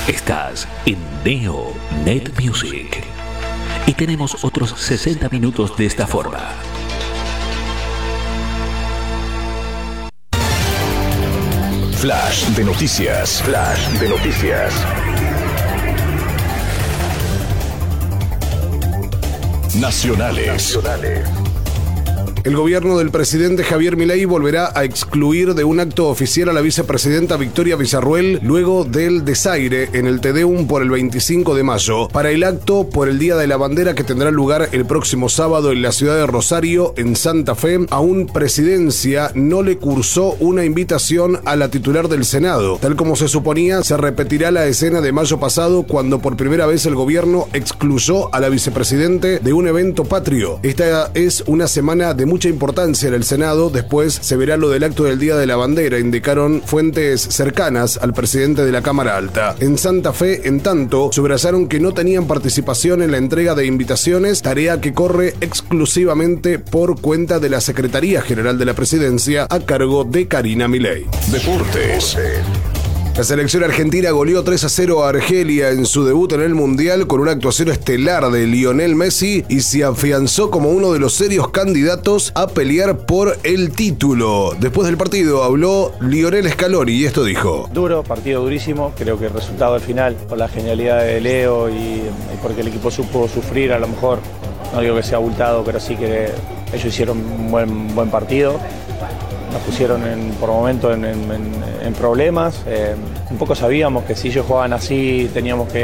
Estás en Neo Net Music y tenemos otros 60 minutos de esta forma. Flash de noticias. Flash de noticias. Nacionales. El gobierno del presidente Javier Milei volverá a excluir de un acto oficial a la vicepresidenta Victoria Villarruel luego del desaire en el Te Deum por el 25 de mayo. Para el acto por el Día de la Bandera que tendrá lugar el próximo sábado en la ciudad de Rosario, en Santa Fe, aún Presidencia no le cursó una invitación a la titular del Senado. Tal como se suponía, se repetirá la escena de mayo pasado cuando por primera vez el gobierno excluyó a la vicepresidente de un evento patrio. Esta es una semana de mucha importancia en el Senado. Después se verá lo del acto del Día de la Bandera, indicaron fuentes cercanas al presidente de la Cámara Alta. En Santa Fe, en tanto, subrayaron que no tenían participación en la entrega de invitaciones, tarea que corre exclusivamente por cuenta de la Secretaría General de la Presidencia a cargo de Karina Milei. Deportes. La selección argentina goleó 3-0 a Argelia en su debut en el Mundial con una actuación estelar de Lionel Messi y se afianzó como uno de los serios candidatos a pelear por el título. Después del partido habló Lionel Scaloni y esto dijo: Duro, partido durísimo, creo que el resultado al final, por la genialidad de Leo y porque el equipo supo sufrir, a lo mejor, no digo que sea abultado, pero sí que ellos hicieron un buen partido. Nos pusieron por momentos en problemas. Un poco sabíamos que si ellos jugaban así teníamos que